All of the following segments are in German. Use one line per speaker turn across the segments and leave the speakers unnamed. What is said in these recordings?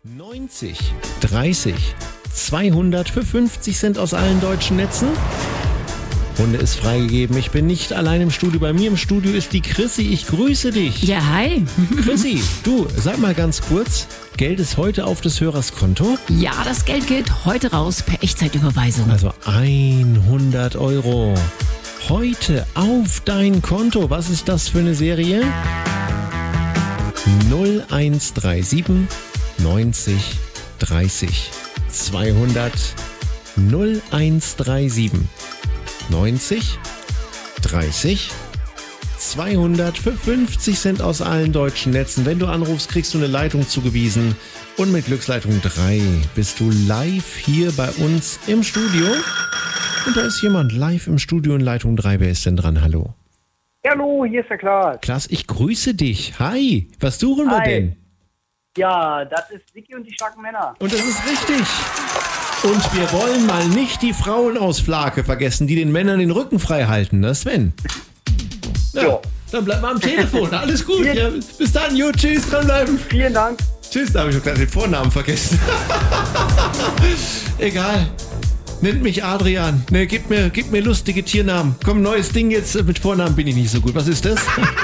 90, 30, 200 für 50 Cent aus allen deutschen Netzen. Runde ist freigegeben. Ich bin nicht allein im Studio. Bei mir im Studio ist die Chrissy. Ich grüße dich.
Ja, hi.
Chrissy, du, sag mal ganz kurz. Geld ist heute auf des Hörers Konto?
Ja, das Geld geht heute raus per Echtzeitüberweisung.
Also 100 Euro. Heute auf dein Konto. Was ist das für eine Serie? 0137 90 30 200 0137 90 30 200 für 50 Cent aus allen deutschen Netzen. Wenn du anrufst, kriegst du eine Leitung zugewiesen. Und mit Glücksleitung 3 bist du live hier bei uns im Studio. Und da ist jemand live im Studio in Leitung 3. Wer ist denn dran? Hallo.
Hallo, hier ist der Klaas.
Klaas, ich grüße dich. Hi, was suchen wir
Hi.
denn?
Ja, das ist Vicky und die starken Männer.
Und das ist richtig. Und wir wollen mal nicht die Frauen aus Flake vergessen, die den Männern den Rücken frei halten, ne Sven?
Ja.
Dann bleib mal am Telefon. Alles gut. Ja, bis dann. Jo, tschüss, dranbleiben.
Vielen Dank.
Tschüss, da habe ich doch gerade den Vornamen vergessen. Egal. Nennt mich Adrian. Ne, gib mir lustige Tiernamen. Komm, neues Ding jetzt. Mit Vornamen bin ich nicht so gut. Was ist das?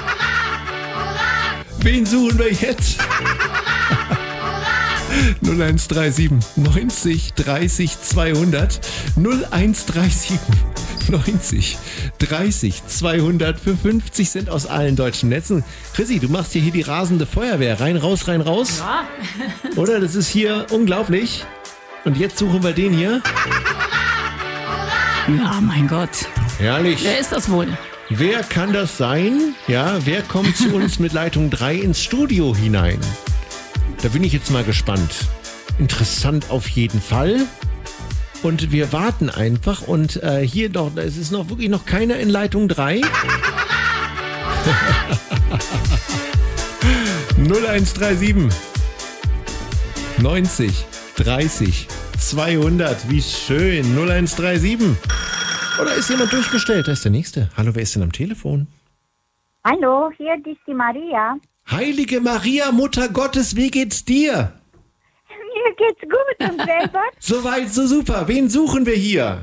Wen suchen wir jetzt? 0137 90 30 200 0137 90 30 200 für 50 Cent aus allen deutschen Netzen. Chrissy, du machst hier die rasende Feuerwehr. Rein, raus, rein, raus.
Ja.
Oder? Das ist hier unglaublich. Und jetzt suchen wir den hier.
Ja, mein Gott.
Herrlich.
Wer ist das wohl?
Wer kann das sein? Ja, wer kommt zu uns mit Leitung 3 ins Studio hinein? Da bin ich jetzt mal gespannt. Interessant auf jeden Fall. Und wir warten einfach. Und hier doch, es ist noch wirklich noch keiner in Leitung 3. 0137 90 30 200. Wie schön. 0137. Oder ist jemand durchgestellt? Da ist der Nächste. Hallo, wer ist denn am Telefon?
Hallo, hier ist die Maria.
Heilige Maria, Mutter Gottes, wie geht's dir?
Mir geht's gut und selber?
Soweit, so super. Wen suchen wir hier?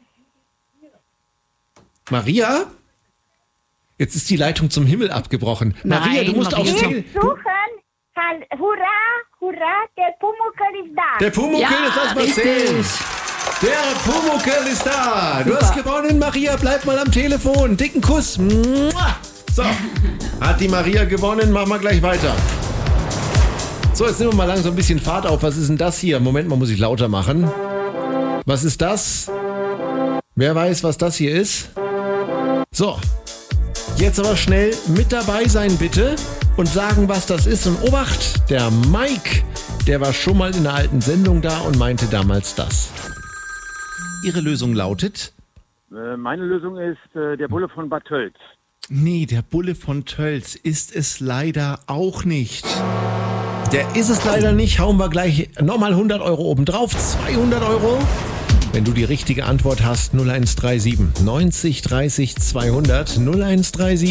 Maria? Jetzt ist die Leitung zum Himmel abgebrochen. Maria,
Nein,
du musst
Maria.
aufs
Wir
Telefon.
suchen, hurra, hurra, der Pumuckl ist da.
Der Pumuckl ist das, was zählt. Der Pumuckl ist da. Du hast gewonnen, Maria. Bleib mal am Telefon. Dicken Kuss. Mua. So, hat die Maria gewonnen. Machen wir gleich weiter. So, jetzt nehmen wir mal langsam ein bisschen Fahrt auf. Was ist denn das hier? Moment mal, muss ich lauter machen. Was ist das? Wer weiß, was das hier ist? So, jetzt aber schnell mit dabei sein, bitte. Und sagen, was das ist. Und Obacht, der Mike, der war schon mal in einer alten Sendung da und meinte damals das. Ihre Lösung lautet?
Meine Lösung ist der Bulle von Bad Tölz.
Nee, der Bulle von Tölz ist es leider auch nicht. Der ist es leider nicht. Hauen wir gleich nochmal 100 Euro obendrauf. 200 Euro. Wenn du die richtige Antwort hast, 0137 90 30 200. 0137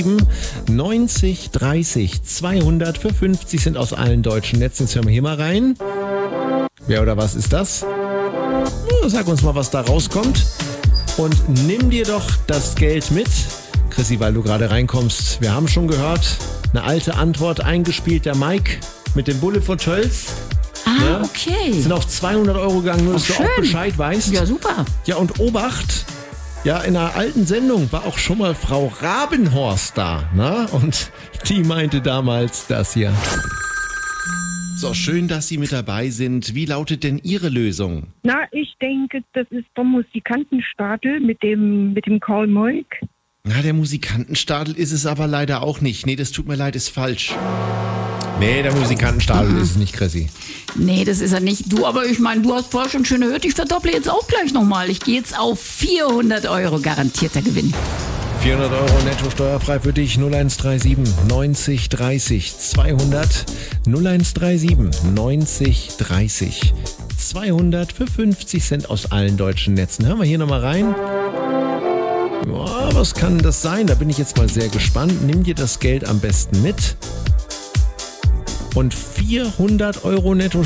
90 30 200 für 50 Cent aus allen deutschen Netzen. Jetzt hören wir hier mal rein. Wer oder was ist das? Sag uns mal, was da rauskommt. Und nimm dir doch das Geld mit. Chrissy, weil du gerade reinkommst. Wir haben schon gehört, eine alte Antwort eingespielt, der Mike mit dem Bulle von Tölz.
Ah, okay.
Sind auf 200 Euro gegangen, nur dass du
schön.
auch Bescheid weißt.
Ja, super.
Ja, und Obacht, ja, in einer alten Sendung war auch schon mal Frau Rabenhorst da. Na? Und die meinte damals das hier. So, schön, dass Sie mit dabei sind. Wie lautet denn Ihre Lösung?
Na, ich denke, das ist der Musikantenstadel mit dem Karl Moik.
Na, der Musikantenstadel ist es aber leider auch nicht. Nee, das tut mir leid, ist falsch. Nee, der Musikantenstadel ist es nicht, Chrissy.
Nee, das ist er nicht. Du, aber ich meine, du hast vorher schon schön gehört, ich verdopple jetzt auch gleich nochmal. Ich gehe jetzt auf 400 Euro garantierter Gewinn.
400 Euro netto steuerfrei für dich. 0137 90 30 200. 0137 90 30 200 für 50 Cent aus allen deutschen Netzen. Hören wir hier nochmal rein. Ja, was kann das sein? Da bin ich jetzt mal sehr gespannt. Nimm dir das Geld am besten mit. Und 400 Euro netto